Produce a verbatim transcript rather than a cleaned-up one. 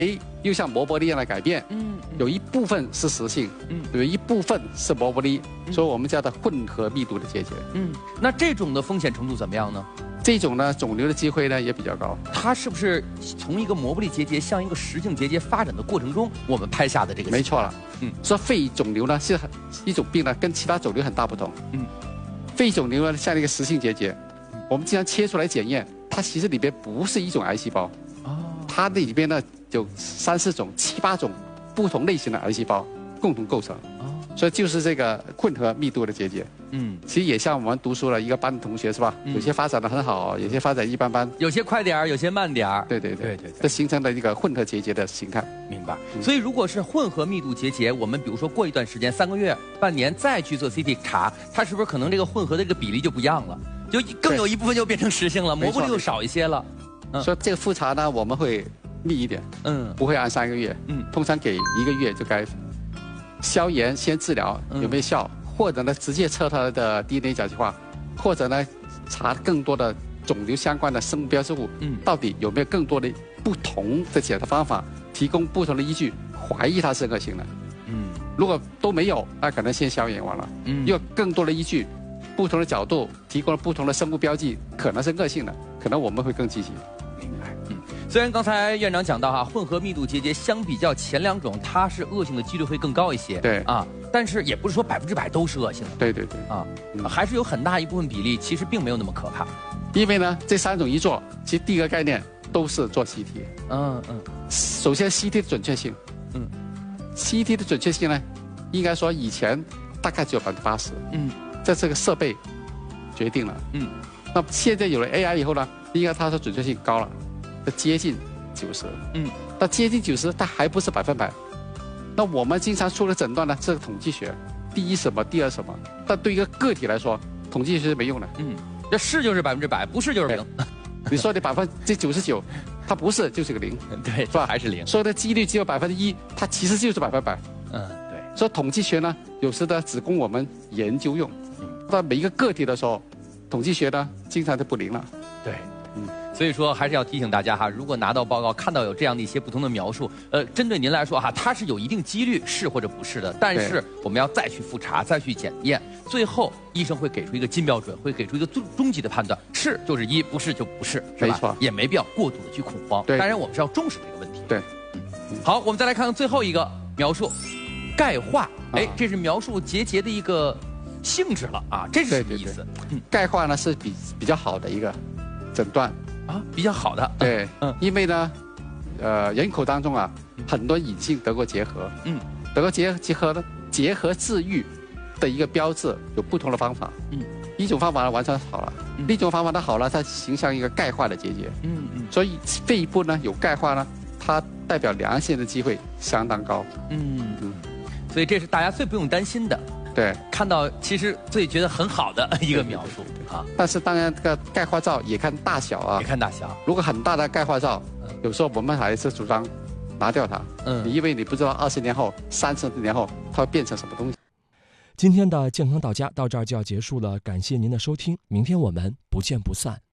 又像磨玻璃一样的改变， 嗯， 有一部分是实性， 嗯， 有一部分是磨玻璃， 嗯、 所以我们叫它混合密度的结节。 嗯，那这种的风险程度怎么样呢？ 这种呢，肿瘤的机会呢也比较高。 它是不是从一个磨玻璃结节向一个实性结节发展的过程中，我们拍下的这个？ 没错了。 嗯， 说肺肿瘤呢是很一种病呢，跟其他肿瘤很大不同。 嗯， 肺肿瘤呢像一个实性结节，我们经常切出来检验，它其实里边不是一种癌细胞。哦，它那里边呢有三四种、七八种不同类型的癌细胞共同构成。哦，所以就是这个混合密度的结节。嗯，其实也像我们读书了一个班的同学是吧？嗯、有些发展的很好，有些发展一般般， 有些快点儿，有些慢点儿。 对对对对对对， 这形成了一个混合结节的形态。 明白。嗯、所以如果是混合密度结节，我们比如说过一段时间，三个月、半年再去做 C T 查，它是不是可能这个混合的这个比例就不一样了？就更有一部分就变成实性了，磨玻璃又少一些了。 嗯、所以这个复查呢，我们会密一点，嗯，不会按三个月，嗯，通常给一个月就该消炎先治疗，有没有效？嗯，或者呢，直接测它的 D N A 甲基化，或者呢，查更多的肿瘤相关的生物标志物，嗯，到底有没有更多的不同的检查方法，提供不同的依据，怀疑它是恶性的，嗯，如果都没有，那可能先消炎完了，嗯，有更多的依据，不同的角度提供了不同的生物标记，可能是恶性的，可能我们会更积极。 明白，嗯，虽然刚才院长讲到哈，混合密度结节相比较前两种，它是恶性的几率会更高一些， 对啊。但是也不是说百分之百都是恶性的， 对对对啊，嗯、还是有很大一部分比例其实并没有那么可怕。 因为呢，这三种一做，其实第一个概念都是做 C T。嗯嗯。首先 C T 的准确性，嗯 ，C T 的准确性呢，应该说以前大概只有百分之八十，嗯，在这个设备决定了，嗯，那现在有了 A I 以后呢，应该它的准确性高了，接近九十，嗯，但接近九十，它还不是百分百。那我们经常出的诊断呢，这个统计学，第一什么，第二什么，但对一个个体来说，统计学是没用的。嗯， 这是就是百分之百，不是就是零。 你说的百分之九十九，它不是就是个零， 对，是吧？还是零。 说的几率只有百分之一，它其实就是百分百。嗯，对。所以统计学呢，有时呢只供我们研究用，到每一个个体的时候，统计学呢经常就不灵了。 对，嗯。所以说，还是要提醒大家哈，如果拿到报告看到有这样的一些不同的描述，呃，针对您来说哈，它是有一定几率是或者不是的，但是我们要再去复查、再去检验，最后医生会给出一个金标准，会给出一个终终极的判断，是就是一，不是就不是，是吧？ 没错， 也没必要过度的去恐慌。 对， 当然我们是要重视这个问题。 对， 嗯，好，我们再来看看最后一个描述，钙化，哎，这是描述结节的一个性质了啊，这是什么意思？ 嗯，钙化呢是比比较好的一个诊断。 啊，比较好的， 对，嗯，因为呢，呃，人口当中啊，很多隐性得过结核，嗯，得过结结核呢，结核治愈的一个标志有不同的方法，嗯，一种方法呢完全好了，嗯、另一种方法呢好了，它形成一个钙化的结节，嗯嗯，所以肺部呢有钙化呢，它代表良性的机会相当高， 嗯嗯，所以这是大家最不用担心的。 对， 看到其实最觉得很好的一个描述啊。 但是当然，这个钙化灶也看大小啊， 也看大小。 如果很大的钙化灶，有时候我们还是主张拿掉它。嗯，因为你不知道二十年后、三十年后它会变成什么东西。 今天的健康到家到这儿就要结束了，感谢您的收听，明天我们不见不散。